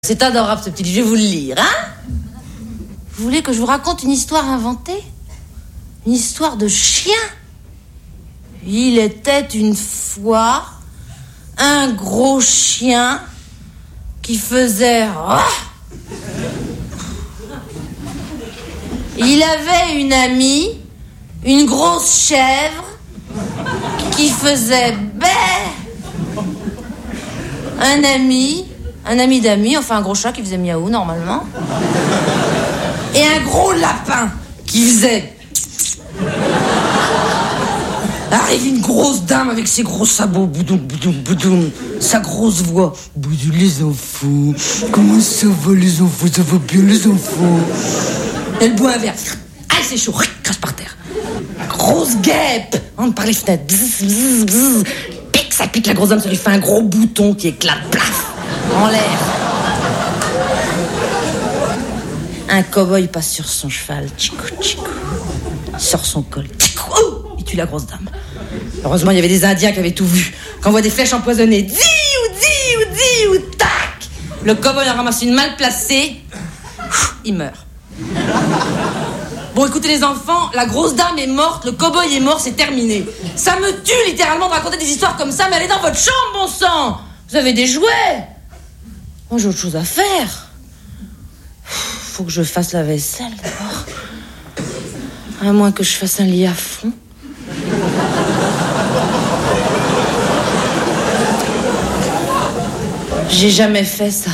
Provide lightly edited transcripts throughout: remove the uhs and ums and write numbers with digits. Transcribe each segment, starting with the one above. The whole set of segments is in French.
C'est adorable ce petit livre, je vais vous le lire, hein? Vous voulez que je vous raconte une histoire inventée? Une histoire de chien? Il était une fois un gros chien qui faisait... Il avait une amie, une grosse chèvre, qui faisait bé. Un ami d'amis, enfin un gros chat qui faisait miaou normalement. Et un gros lapin qui faisait... Arrive une grosse dame avec ses gros sabots, boudoum, boudoum, boudoum, sa grosse voix. Boudou les enfants, comment ça va les enfants, ça va bien les enfants. Elle boit un verre, aïe c'est chaud, crache par terre. Grosse guêpe, entre par les fenêtres, bzz, bzz, bzz. Pique, ça pique la grosse dame, ça lui fait un gros bouton qui éclate, plaf, en l'air. Un cow-boy passe sur son cheval, tchikou, tchikou, sort son col, tchikou, oh, il tue la grosse dame. Heureusement, il y avait des Indiens qui avaient tout vu. Quand on voit des flèches empoisonnées, diou, tac. Le cow-boy en ramasse une mal placée, il meurt. Bon, écoutez les enfants, la grosse dame est morte, le cow-boy est mort, c'est terminé. Ça me tue littéralement de raconter des histoires comme ça, mais allez dans votre chambre, bon sang. Vous avez des jouets. Moi, j'ai autre chose à faire. Faut que je fasse la vaisselle d'abord. À moins que je fasse un lit à fond. J'ai jamais fait ça.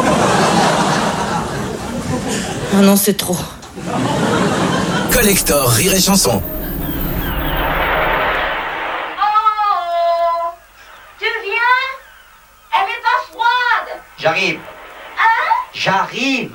Ah non, c'est trop. Collector Rire et Chanson. Oh, tu viens? Elle est pas froide. J'arrive. Hein? J'arrive.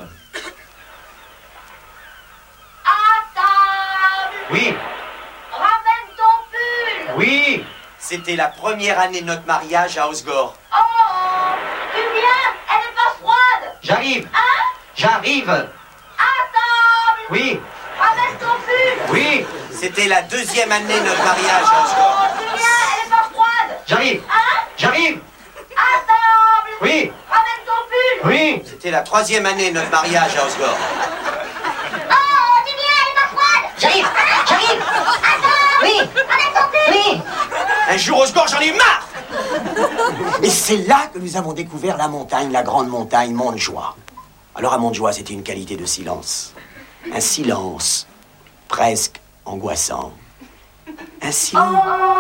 À table. Oui. Ramène ton pull. Oui. C'était la première année de notre mariage à Osgore. Oh, tu viens? Elle est pas froide. J'arrive. Hein? J'arrive. À table. Oui. Ramène ton pull. Oui. C'était la deuxième année de notre mariage à Oh, Osgore. tu viens? Elle est pas froide. J'arrive. Hein? J'arrive. À table. Oui. Ramène ton pull. Oui. C'était la troisième année de notre mariage à Osgore. Oh, tu viens? Elle est pas froide. J'arrive. J'arrive. À table. Oui. Ramène ton pull. Oui. Un jour Osgore, j'en ai eu marre. Et c'est là que nous avons découvert la montagne, la grande montagne Montjoie. Alors à Montjoie, c'était une qualité de silence. Un silence presque angoissant. Un silence...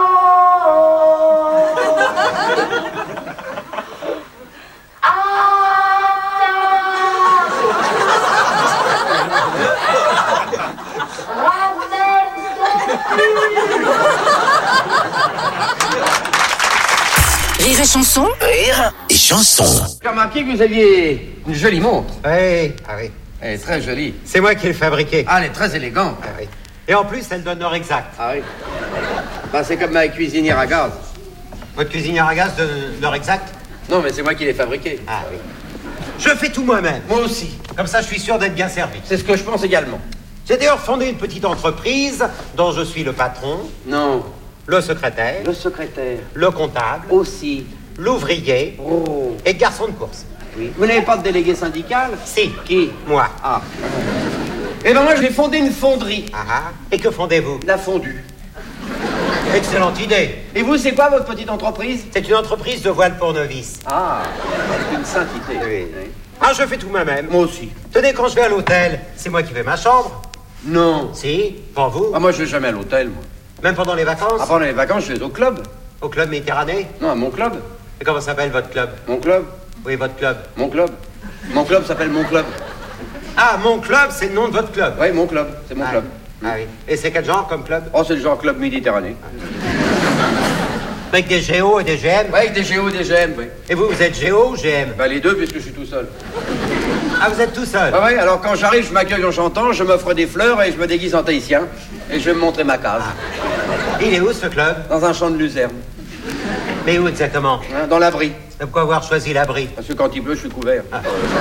Rire et Chanson. Rire et Chanson. J'ai remarqué que vous aviez une jolie montre. Oui, ah oui. Elle est très jolie. C'est moi qui l'ai fabriquée. Ah, elle est très élégante. Ah oui. Et en plus, elle donne l'heure exacte. Ah oui. Bah, c'est comme ma cuisinière à gaz. Votre cuisinière à gaz donne l'heure exacte? Non, mais c'est moi qui l'ai fabriquée. Ah oui. Je fais tout moi-même. Moi aussi. Comme ça, je suis sûr d'être bien servi. C'est ce que je pense également. J'ai d'ailleurs fondé une petite entreprise dont je suis le patron, Non. le secrétaire, Le secrétaire. le comptable, Aussi. l'ouvrier Oh. et le garçon de course. Oui. Vous n'avez pas de délégué syndical? Si. Qui? Moi. Ah. Eh ben moi, je vais fonder une fonderie. Ah ah. Et que fondez-vous? La fondue. Excellente idée. Et vous, c'est quoi votre petite entreprise? C'est une entreprise de voile pour novices. Ah. C'est une sainte idée. Oui. Ah, je fais tout moi-même. Moi aussi. Tenez, quand je vais à l'hôtel, c'est moi qui fais ma chambre. Non. Si, pour vous. Ah, moi, je vais jamais à l'hôtel, moi. Même pendant les vacances. Avant les vacances, je vais au club. Au club Méditerranée. Non, à mon club. Et comment s'appelle votre club? Mon club. Oui, votre club. Mon club. Mon club s'appelle Mon Club. Ah, mon club, c'est le nom de votre club. Oui, Mon Club. C'est mon Ah, club. Ah oui. Et c'est quel genre comme club? Oh, c'est le genre club Méditerranée. Avec des GO et des GM? Ouais, avec des géos et des GM, oui. Et vous, vous êtes GO ou GM? Bah, les deux, puisque je suis tout seul. Ah, vous êtes tout seul? Ah ouais, alors quand j'arrive, je m'accueille en chantant, je m'offre des fleurs et je me déguise en tahitien. Et je vais me montrer ma case. Il est où, ce club? Dans un champ de luzerne. Mais où exactement? Hein, dans l'abri. Et pourquoi avoir choisi l'abri? Parce que quand il pleut, je suis couvert. Ah.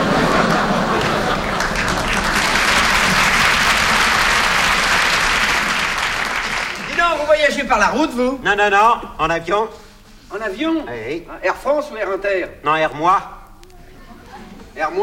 Dis donc, vous voyagez par la route, vous? Non, non, non, en avion. En avion? Oui. Air France ou Air Inter? Non, moi. R-